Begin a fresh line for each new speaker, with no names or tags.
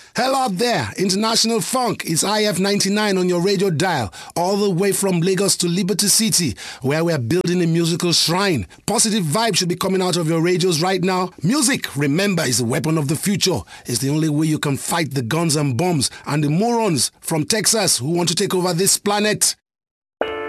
Hello out there, International Funk. It's IF99 on your radio dial, all the way from Lagos to Liberty City, where we're building a musical shrine. Positive vibes should be coming out of your radios right now. Music, remember, is a weapon of the future. It's the only way you can fight the guns and bombs and the morons from Texas who want to take over this planet.